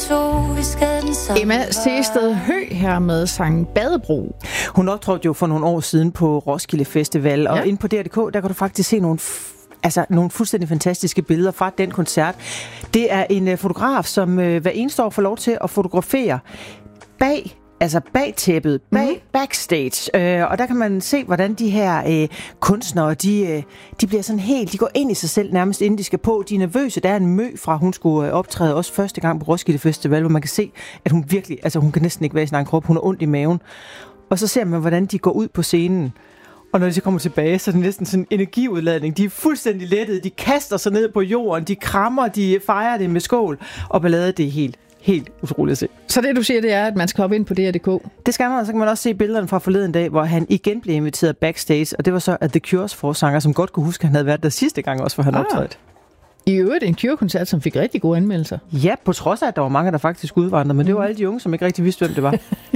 to, vi skal den samme. Emma Sehested Høgh her med sangen Badebro. Hun optrådte jo for nogle år siden på Roskilde Festival, og inde på DR.dk, der kan du faktisk se nogle fuldstændig fantastiske billeder fra den koncert. Det er en fotograf, som hver eneste år får lov til at fotografere bag tæppet, backstage. Og der kan man se, hvordan de her kunstnere, de bliver sådan helt, de går ind i sig selv nærmest, inden de skal på. De er nervøse. Der er en Mø fra, hun skulle optræde også første gang på Roskilde Festival, hvor man kan se, at hun virkelig, altså hun kan næsten ikke være i sin egen krop. Hun har ondt i maven. Og så ser man, hvordan de går ud på scenen. Og når de så kommer tilbage, så er det næsten sådan en energiudladning. De er fuldstændig lettede. De kaster sig ned på jorden. De krammer, de fejrer det med skål. Og ballade, det er helt utroligt at se. Så det, du siger, det er, at man skal hoppe ind på DR.dk? Det skal man, og så kan man også se billederne fra forleden dag, hvor han igen blev inviteret backstage, og det var så af The Cures forsanger, som godt kunne huske, at han havde været der sidste gang også, hvor han optrådte. I øvrigt en Cure-koncert, som fik rigtig gode anmeldelser. Ja, på trods af, at der var mange, der faktisk udvandrede, men det var alle de unge, som ikke rigtig vidste, hvem det var.